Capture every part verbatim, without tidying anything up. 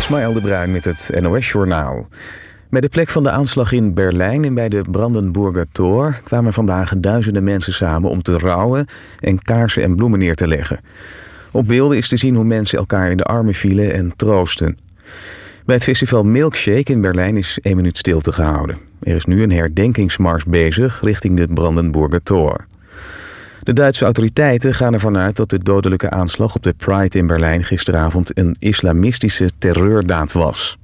Ismaël de Bruin met het N O S-journaal. Bij de plek van de aanslag in Berlijn en bij de Brandenburger Tor kwamen vandaag duizenden mensen samen om te rouwen en kaarsen en bloemen neer te leggen. Op beelden is te zien hoe mensen elkaar in de armen vielen en troosten. Bij het festival Milkshake in Berlijn is één minuut stilte gehouden. Er is nu een herdenkingsmars bezig richting de Brandenburger Tor. De Duitse autoriteiten gaan ervan uit dat de dodelijke aanslag op de Pride in Berlijn gisteravond een islamistische terreurdaad was.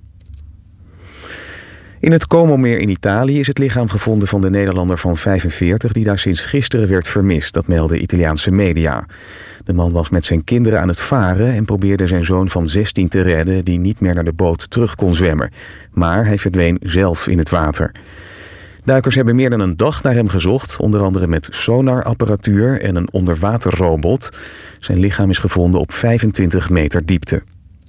In het Como-meer in Italië is het lichaam gevonden van de Nederlander van vijfenveertig... die daar sinds gisteren werd vermist, dat melden Italiaanse media. De man was met zijn kinderen aan het varen en probeerde zijn zoon van zestien te redden die niet meer naar de boot terug kon zwemmen. Maar hij verdween zelf in het water. Duikers hebben meer dan een dag naar hem gezocht, onder andere met sonarapparatuur en een onderwaterrobot. Zijn lichaam is gevonden op vijfentwintig meter diepte.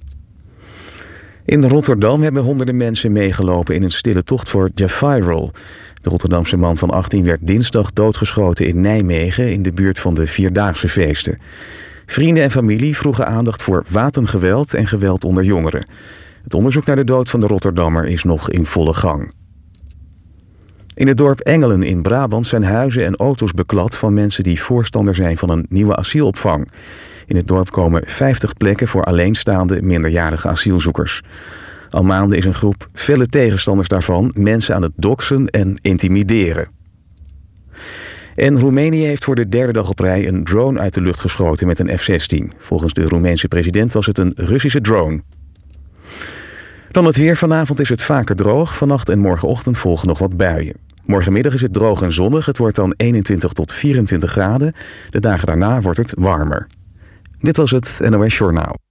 In Rotterdam hebben honderden mensen meegelopen in een stille tocht voor Jafiral. De Rotterdamse man van achttien werd dinsdag doodgeschoten in Nijmegen in de buurt van de Vierdaagse feesten. Vrienden en familie vroegen aandacht voor wapengeweld en geweld onder jongeren. Het onderzoek naar de dood van de Rotterdammer is nog in volle gang. In het dorp Engelen in Brabant zijn huizen en auto's beklad van mensen die voorstander zijn van een nieuwe asielopvang. In het dorp komen vijftig plekken voor alleenstaande minderjarige asielzoekers. Al maanden is een groep felle tegenstanders daarvan mensen aan het doxen en intimideren. En Roemenië heeft voor de derde dag op rij een drone uit de lucht geschoten met een F zestien. Volgens de Roemeense president was het een Russische drone. Dan het weer. Vanavond is het vaker droog. Vannacht en morgenochtend volgen nog wat buien. Morgenmiddag is het droog en zonnig. Het wordt dan eenentwintig tot vierentwintig graden. De dagen daarna wordt het warmer. Dit was het N O S Journaal.